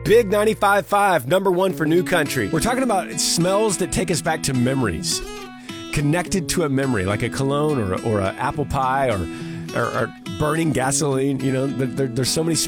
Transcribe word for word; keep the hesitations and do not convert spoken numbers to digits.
Big ninety-five point five, number one for New Country. We're talking about smells that take us back to memories. Connected to a memory, like a cologne or, or an apple pie or, or, or burning gasoline. You know, there, there's so many